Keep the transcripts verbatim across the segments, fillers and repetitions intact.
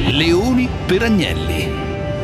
Leoni per Agnelli.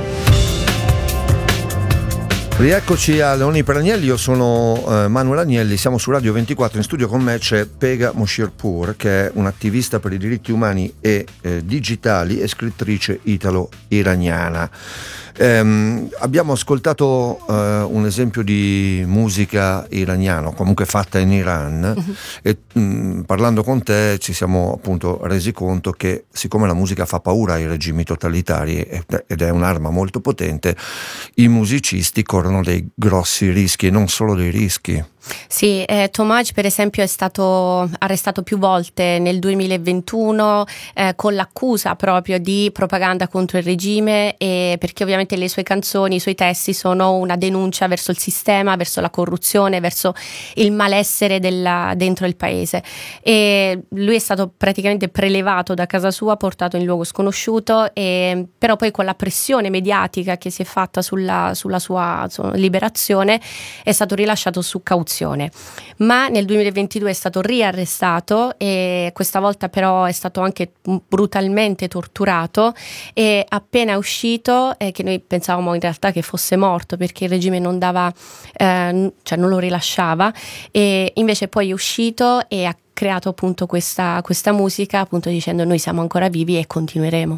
Rieccoci a Leoni per Agnelli, io sono eh, Manuel Agnelli, siamo su Radio ventiquattro, in studio con me c'è Pegah Moshirpour, che è un'attivista per i diritti umani e eh, digitali e scrittrice italo-iraniana. Ehm, abbiamo ascoltato eh, un esempio di musica iraniana, comunque fatta in Iran, uh-huh. e mh, parlando con te ci siamo appunto resi conto che siccome la musica fa paura ai regimi totalitari ed è un'arma molto potente, i musicisti corrono dei grossi rischi e non solo dei rischi. Sì, eh, Tomaj per esempio è stato arrestato più volte nel duemilaventuno eh, con l'accusa proprio di propaganda contro il regime, e perché ovviamente le sue canzoni, i suoi testi sono una denuncia verso il sistema, verso la corruzione, verso il malessere della, dentro il paese. E lui è stato praticamente prelevato da casa sua, portato in luogo sconosciuto, e, però poi con la pressione mediatica che si è fatta sulla, sulla sua, sua liberazione è stato rilasciato su cauzione. Ma nel duemilaventidue è stato riarrestato e questa volta però è stato anche brutalmente torturato, e appena è uscito, eh, che noi pensavamo in realtà che fosse morto perché il regime non dava eh, cioè non lo rilasciava, e invece poi è uscito e ha creato appunto questa, questa musica, appunto dicendo: noi siamo ancora vivi e continueremo.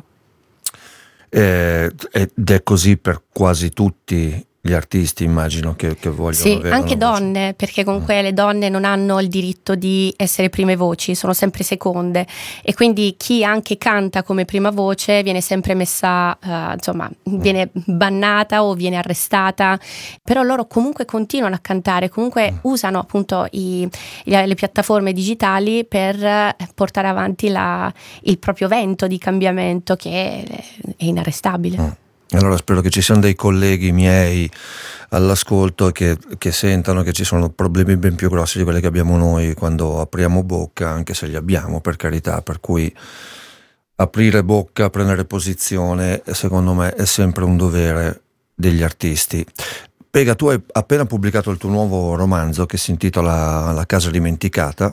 Eh, ed è così per quasi tutti gli artisti, immagino, che, che vogliono sì, avere anche una voce. donne, perché comunque mm. le donne non hanno il diritto di essere prime voci, sono sempre seconde, e quindi chi anche canta come prima voce viene sempre messa, uh, insomma, mm. viene bannata o viene arrestata, però loro comunque continuano a cantare, comunque mm. usano appunto i, le, le piattaforme digitali per portare avanti la, il proprio vento di cambiamento che è, è inarrestabile. Mm. Allora spero che ci siano dei colleghi miei all'ascolto e che, che sentano che ci sono problemi ben più grossi di quelli che abbiamo noi quando apriamo bocca, anche se li abbiamo, per carità, per cui aprire bocca, prendere posizione, secondo me è sempre un dovere degli artisti. Pegah, tu hai appena pubblicato il tuo nuovo romanzo che si intitola La casa dimenticata,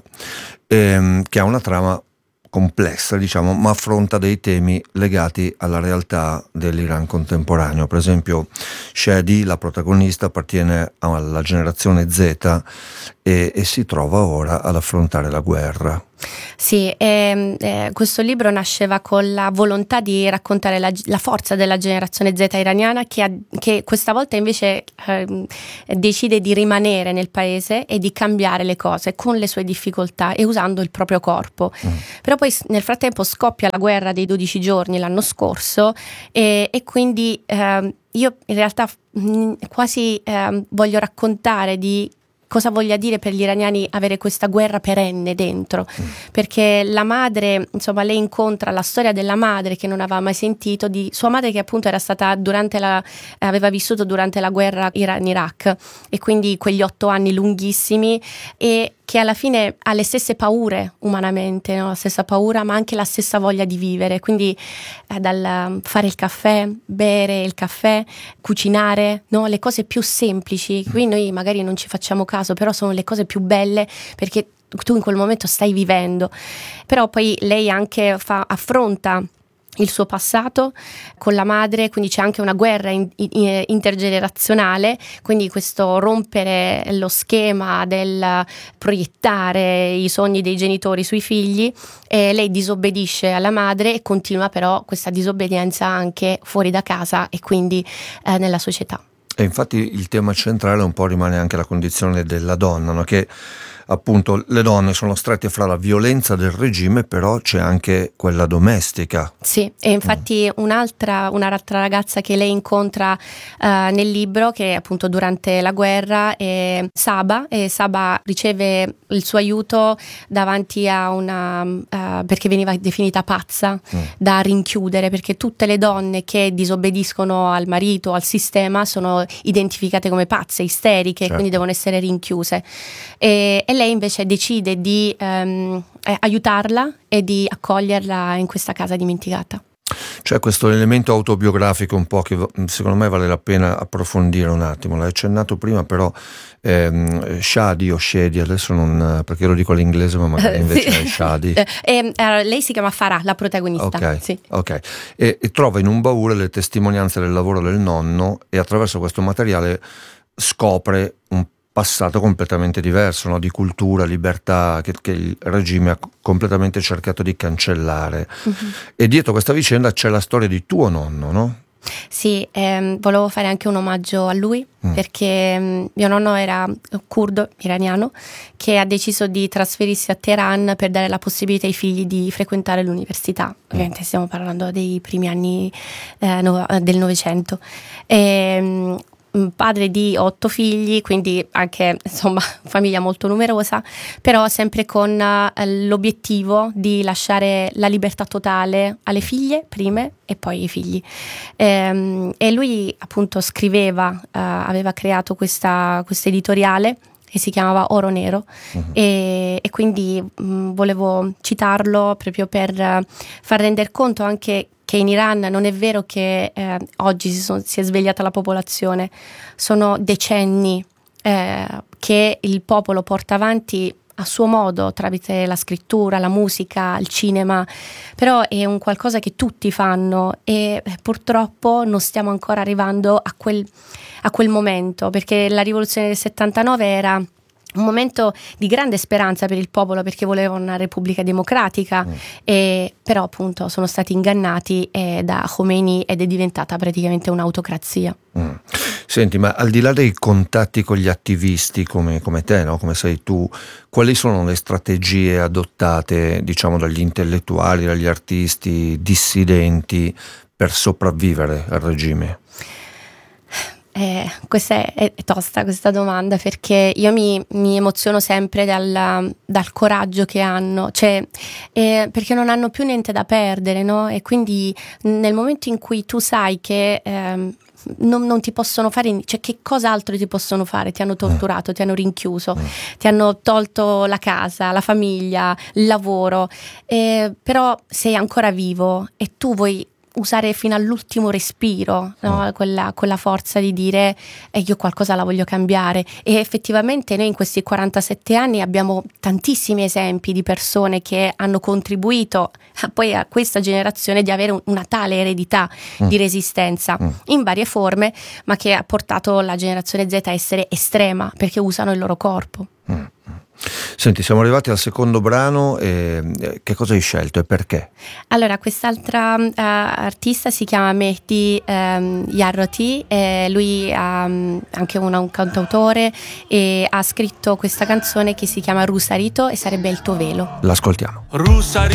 ehm, che ha una trama complessa, diciamo, ma affronta dei temi legati alla realtà dell'Iran contemporaneo. Per esempio, Shadi, la protagonista, appartiene alla generazione Z e, e si trova ora ad affrontare la guerra. Sì, eh, eh, questo libro nasceva con la volontà di raccontare la, la forza della generazione Z iraniana che, ha, che questa volta invece eh, decide di rimanere nel paese e di cambiare le cose con le sue difficoltà e usando il proprio corpo. Mm. Però poi nel frattempo scoppia la guerra dei dodici giorni l'anno scorso, e, e quindi eh, io in realtà mh, quasi eh, voglio raccontare di cosa voglia dire per gli iraniani avere questa guerra perenne dentro, mm. perché la madre, insomma, lei incontra la storia della madre che non aveva mai sentito, di sua madre che appunto era stata durante la aveva vissuto durante la guerra Iran-Iraq, e quindi quegli otto anni lunghissimi, e che alla fine ha le stesse paure umanamente, no? La stessa paura, ma anche la stessa voglia di vivere, quindi eh, dal fare il caffè, bere il caffè, cucinare, no? Le cose più semplici. Qui noi magari non ci facciamo caso, però sono le cose più belle perché tu in quel momento stai vivendo. Però poi lei anche fa, affronta il suo passato con la madre, quindi c'è anche una guerra in, in, intergenerazionale, quindi questo rompere lo schema del proiettare i sogni dei genitori sui figli, e lei disobbedisce alla madre e continua però questa disobbedienza anche fuori da casa e quindi eh, nella società. E infatti il tema centrale un po' rimane anche la condizione della donna, no? Che appunto le donne sono strette fra la violenza del regime, però c'è anche quella domestica. Sì, e infatti mm. un'altra, un'altra ragazza che lei incontra uh, nel libro, che appunto durante la guerra, è Saba, e Saba riceve il suo aiuto davanti a una uh, perché veniva definita pazza, mm. da rinchiudere, perché tutte le donne che disobbediscono al marito, al sistema, sono identificate come pazze, isteriche, certo. Quindi devono essere rinchiuse, e, e lei invece decide di um, eh, aiutarla e di accoglierla in questa casa dimenticata. C'è questo elemento autobiografico un po' che secondo me vale la pena approfondire un attimo. L'hai accennato prima, però ehm, Shadi o Shadi, adesso non, perché lo dico all'inglese ma magari invece sì. è Shadi. Eh, eh, lei si chiama Farah, la protagonista. Ok, sì. ok. E, e trova in un baule le testimonianze del lavoro del nonno e attraverso questo materiale scopre un passato completamente diverso, no? Di cultura, libertà, che, che il regime ha completamente cercato di cancellare. Uh-huh. E dietro questa vicenda c'è la storia di tuo nonno, no? Sì, ehm, volevo fare anche un omaggio a lui, mm. perché mh, mio nonno era curdo, iraniano, che ha deciso di trasferirsi a Teheran per dare la possibilità ai figli di frequentare l'università. Ovviamente stiamo parlando dei primi anni eh, no, del Novecento. E, mh, padre di otto figli, quindi anche insomma famiglia molto numerosa, però sempre con uh, l'obiettivo di lasciare la libertà totale alle figlie prime e poi ai figli. Ehm, e lui appunto scriveva, uh, aveva creato questa questa editoriale che si chiamava Oro Nero. Uh-huh. e, e quindi mh, volevo citarlo proprio per uh, far rendere conto anche che in Iran non è vero che eh, oggi si, sono, si è svegliata la popolazione, sono decenni eh, che il popolo porta avanti a suo modo tramite la scrittura, la musica, il cinema, però è un qualcosa che tutti fanno e eh, purtroppo non stiamo ancora arrivando a quel, a quel momento, perché la rivoluzione del settantanove era un momento di grande speranza per il popolo, perché voleva una repubblica democratica, mm. e, però appunto sono stati ingannati e da Khomeini ed è diventata praticamente un'autocrazia. Mm. Senti, ma al di là dei contatti con gli attivisti come, come te, no? Come sei tu, quali sono le strategie adottate, diciamo, dagli intellettuali, dagli artisti dissidenti per sopravvivere al regime? Eh, questa è, è tosta questa domanda, perché io mi, mi emoziono sempre dal, dal coraggio che hanno, cioè eh, perché non hanno più niente da perdere, no? E quindi nel momento in cui tu sai che ehm, non, non ti possono fare, cioè che cosa altro ti possono fare? Ti hanno torturato, ti hanno rinchiuso, ti hanno tolto la casa, la famiglia, il lavoro, eh, però sei ancora vivo e tu vuoi usare fino all'ultimo respiro, no? mm. quella, quella forza di dire eh, io qualcosa la voglio cambiare. E effettivamente noi in questi quarantasette anni abbiamo tantissimi esempi di persone che hanno contribuito a, poi a questa generazione di avere un, una tale eredità mm. di resistenza mm. in varie forme, ma che ha portato la generazione Z a essere estrema perché usano il loro corpo. mm. Senti, siamo arrivati al secondo brano, e che cosa hai scelto e perché? Allora, quest'altra uh, artista si chiama Mehdi um, Yarroti, e lui è um, anche un, un cantautore e ha scritto questa canzone che si chiama Rusarito e sarebbe il tuo velo. L'ascoltiamo. Rusarito